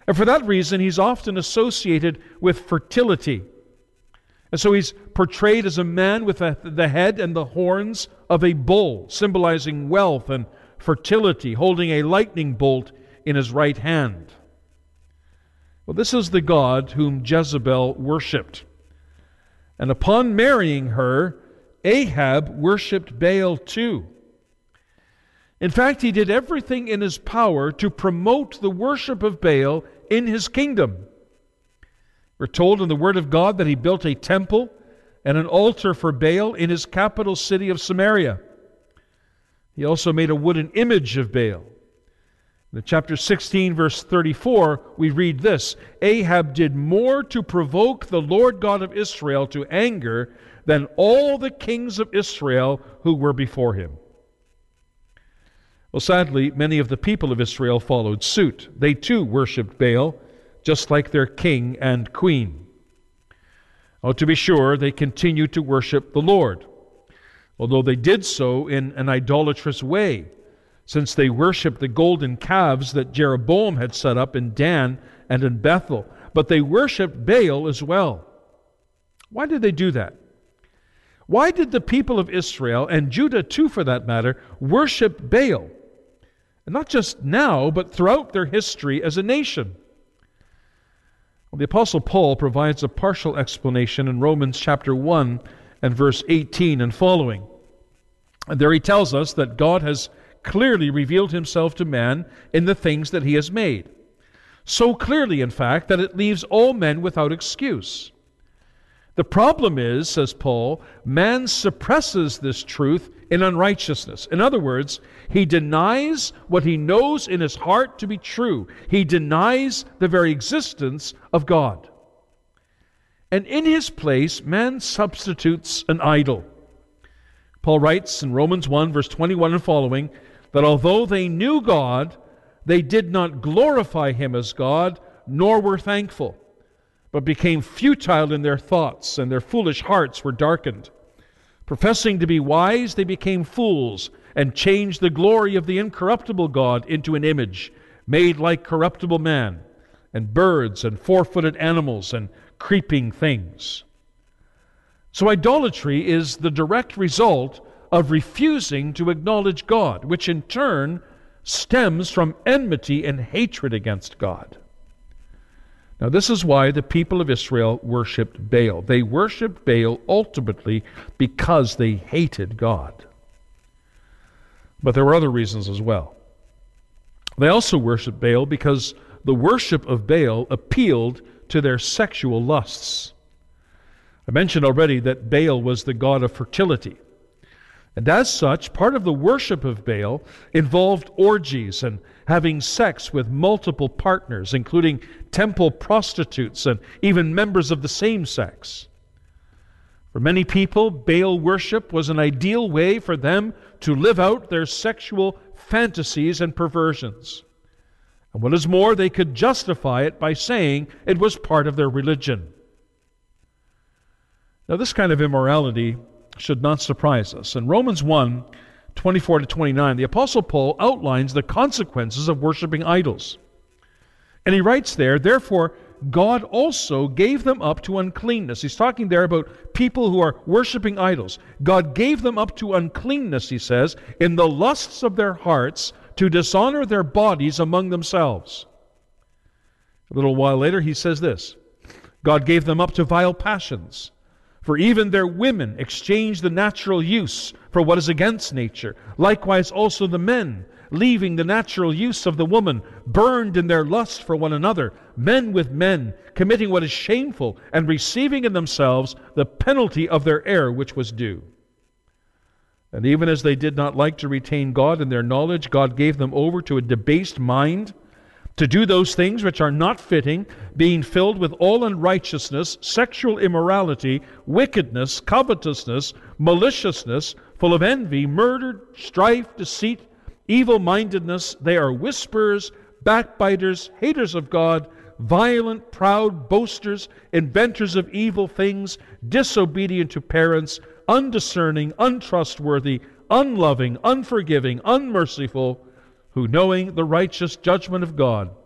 And for that reason, he's often associated with fertility. And so he's portrayed as a man with the head and the horns of a bull, symbolizing wealth and fertility, holding a lightning bolt in his right hand. Well, this is the god whom Jezebel worshipped. And upon marrying her, Ahab worshipped Baal too. In fact, he did everything in his power to promote the worship of Baal in his kingdom. We're told in the Word of God that he built a temple and an altar for Baal in his capital city of Samaria. He also made a wooden image of Baal. In chapter 16, verse 34, we read this: Ahab did more to provoke the Lord God of Israel to anger than all the kings of Israel who were before him. Well, sadly, many of the people of Israel followed suit. They too worshipped Baal, just like their king and queen. Oh, to be sure, they continued to worship the Lord, although they did so in an idolatrous way, since they worshipped the golden calves that Jeroboam had set up in Dan and in Bethel. But they worshipped Baal as well. Why did they do that? Why did the people of Israel, and Judah too for that matter, worship Baal? And not just now, but throughout their history as a nation. Well, the Apostle Paul provides a partial explanation in Romans chapter 1 and verse 18 and following. And there he tells us that God has clearly revealed himself to man in the things that he has made. So clearly, in fact, that it leaves all men without excuse. The problem is, says Paul, man suppresses this truth in unrighteousness. In other words, he denies what he knows in his heart to be true. He denies the very existence of God. And in his place, man substitutes an idol. Paul writes in Romans 1, verse 21 and following, that although they knew God, they did not glorify him as God, nor were thankful, but became futile in their thoughts, and their foolish hearts were darkened. Professing to be wise, they became fools, and changed the glory of the incorruptible God into an image, made like corruptible man, and birds, and four-footed animals, and creeping things. So idolatry is the direct result of refusing to acknowledge God, which in turn stems from enmity and hatred against God. Now, this is why the people of Israel worshipped Baal. They worshipped Baal ultimately because they hated God. But there were other reasons as well. They also worshipped Baal because the worship of Baal appealed to their sexual lusts. I mentioned already that Baal was the god of fertility. And as such, part of the worship of Baal involved orgies and having sex with multiple partners, including temple prostitutes and even members of the same sex. For many people, Baal worship was an ideal way for them to live out their sexual fantasies and perversions. And what is more, they could justify it by saying it was part of their religion. Now, this kind of immorality should not surprise us. In Romans 1, 24 to 29, the Apostle Paul outlines the consequences of worshiping idols. And he writes there, therefore, God also gave them up to uncleanness. He's talking there about people who are worshiping idols. God gave them up to uncleanness, he says, in the lusts of their hearts to dishonor their bodies among themselves. A little while later, he says this, God gave them up to vile passions. For even their women exchanged the natural use for what is against nature. Likewise also the men, leaving the natural use of the woman, burned in their lust for one another, men with men, committing what is shameful, and receiving in themselves the penalty of their error which was due. And even as they did not like to retain God in their knowledge, God gave them over to a debased mind, to do those things which are not fitting, being filled with all unrighteousness, sexual immorality, wickedness, covetousness, maliciousness, full of envy, murder, strife, deceit, evil-mindedness. They are whisperers, backbiters, haters of God, violent, proud, boasters, inventors of evil things, disobedient to parents, undiscerning, untrustworthy, unloving, unforgiving, unmerciful, who knowing the righteous judgment of God